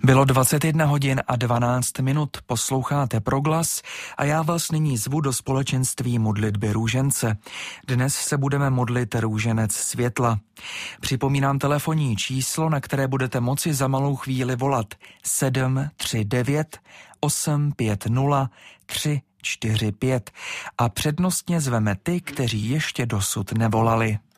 Bylo 21 hodin a 12 minut, posloucháte Proglas a já vás nyní zvu do společenství modlitby růžence. Dnes se budeme modlit růženec světla. Připomínám telefonní číslo, na které budete moci za malou chvíli volat 739 850 345 a přednostně zveme ty, kteří ještě dosud nevolali.